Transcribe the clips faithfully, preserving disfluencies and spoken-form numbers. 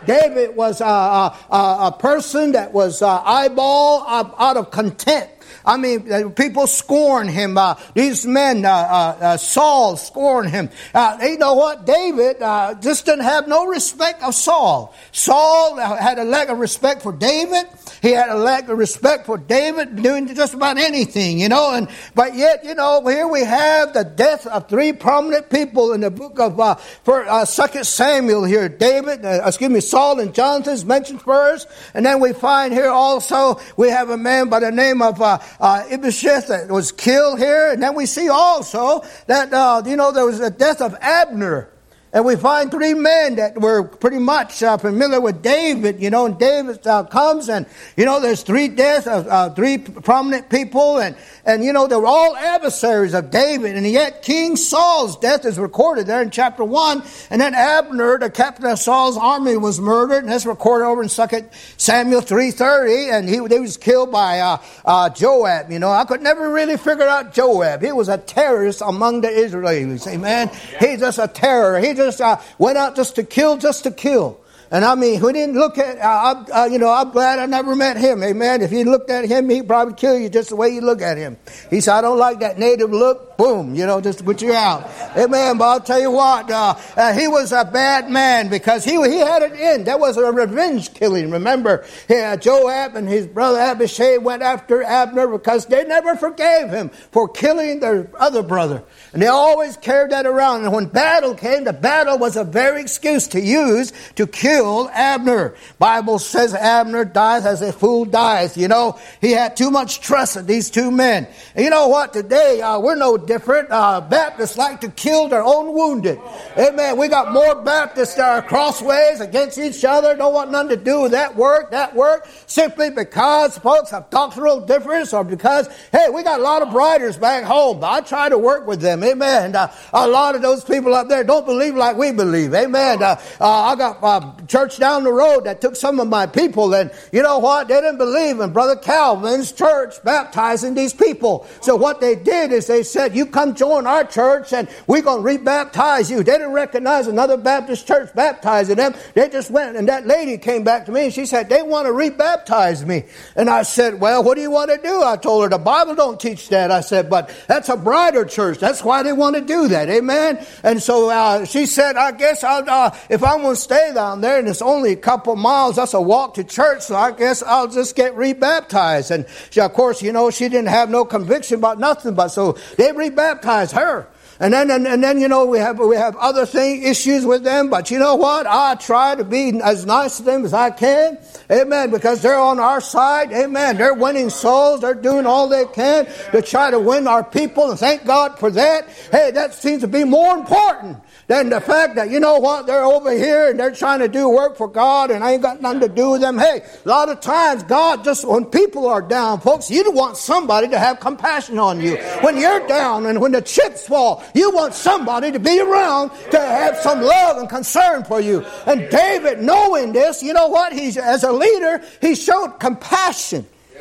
David was a, a, a person that was uh, eyeball out of content. I mean, people scorn him. Uh, these men, uh, uh, uh, Saul scorned him. Uh, you know what? David uh, just didn't have no respect of Saul. Saul had a lack of respect for David. He had a lack of respect for David doing just about anything, you know. And but yet, you know, here we have the death of three prominent people in the book of uh, for uh, Second Samuel. Here, David, uh, excuse me, Saul and Jonathan is mentioned first, and then we find here also we have a man by the name of uh, uh, Ishbosheth that was killed here, and then we see also that uh, you know there was the death of Abner. And we find three men that were pretty much uh, familiar with David, you know, and David uh, comes and, you know, there's three deaths of uh, three prominent people and, and, you know, they were all adversaries of David. And yet King Saul's death is recorded there in chapter one. And then Abner, the captain of Saul's army, was murdered. And that's recorded over in Second Samuel three thirty. And he, he was killed by uh, uh, Joab. You know, I could never really figure out Joab. He was a terrorist among the Israelis. Amen. He's just a terror. He just uh, went out just to kill, just to kill. And I mean, we didn't look at, uh, uh, you know, I'm glad I never met him. Amen. If you looked at him, he'd probably kill you just the way you look at him. He said, I don't like that native look. Boom, you know, just to put you out. Amen. But I'll tell you what, uh, uh, he was a bad man because he he had an end. That was a revenge killing. Remember, uh, Joab and his brother Abishai went after Abner because they never forgave him for killing their other brother. And they always carried that around. And when battle came, the battle was a very excuse to use to kill Abner. Bible says Abner dies as a fool dies. You know, he had too much trust in these two men. And you know what? Today, uh, we're no different. Uh, Baptists like to kill their own wounded. Amen. We got more Baptists that are crossways against each other. Don't want nothing to do with that work, that work, simply because folks have doctrinal difference or because, hey, we got a lot of writers back home. I try to work with them. Amen. Uh, a lot of those people up there don't believe like we believe. Amen. Uh, uh, I got uh, church down the road that took some of my people, and you know what? They didn't believe in Brother Calvin's church baptizing these people. So what they did is they said, you come join our church and we're going to re-baptize you. They didn't recognize another Baptist church baptizing them. They just went, and that lady came back to me and she said, they want to re-baptize me. And I said, well, what do you want to do? I told her, the Bible don't teach that. I said, but that's a brighter church. That's why they want to do that. Amen. And so uh, she said, I guess I'll, uh, if I'm going to stay down there and it's only a couple miles, that's a walk to church, so I guess I'll just get re-baptized. And she, of course, you know, she didn't have no conviction about nothing, but so they re-baptized her. And then, and, and then, you know, we have, we have other thing, issues with them. But you know what? I try to be as nice to them as I can. Amen. Because they're on our side. Amen. They're winning souls. They're doing all they can to try to win our people. And thank God for that. Hey, that seems to be more important than the fact that, you know what, they're over here and they're trying to do work for God and I ain't got nothing to do with them. Hey, a lot of times God just, when people are down, folks, you want somebody to have compassion on you. When you're down and when the chips fall, you want somebody to be around to have some love and concern for you. And David, knowing this, you know what, he's, as a leader, he showed compassion,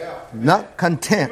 not content.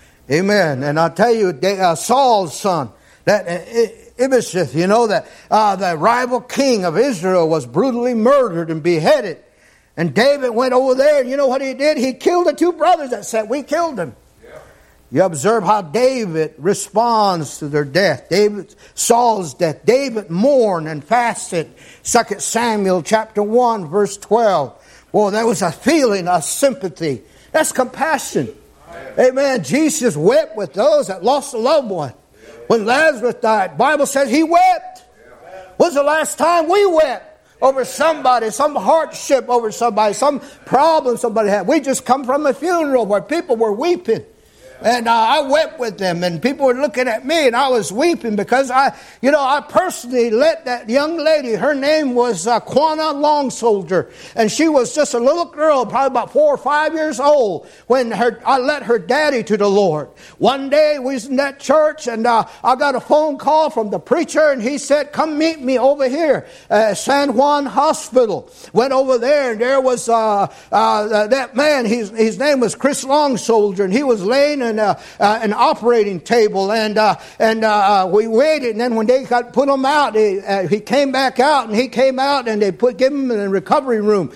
Amen. And I'll tell you, uh, Saul's son, that uh, Ishbosheth, you know, that uh, the rival king of Israel was brutally murdered and beheaded. And David went over there, and you know what he did? He killed the two brothers that said, we killed them. Yeah. You observe how David responds to their death. David, Saul's death. David mourned and fasted. Second Samuel chapter one, verse twelve. Well, there was a feeling of sympathy. That's compassion. Amen. Amen. Jesus wept with those that lost a loved one. When Lazarus died, the Bible says he wept. When's the last time we wept over somebody, some hardship over somebody, some problem somebody had? We just come from a funeral where people were weeping. And uh, I wept with them, and people were looking at me, and I was weeping because I, you know, I personally let that young lady, her name was uh, Quanah Long Soldier, and she was just a little girl, probably about four or five years old, when her I led her daddy to the Lord. One day we was in that church, and uh, I got a phone call from the preacher, and he said, come meet me over here at San Juan Hospital. Went over there, and there was uh, uh, that man, his, his name was Chris Long Soldier, and he was laying An, uh, uh, an operating table, and uh, and uh, we waited, and then when they got put him out, he, uh, he came back out, and he came out, and they put give him in the recovery room.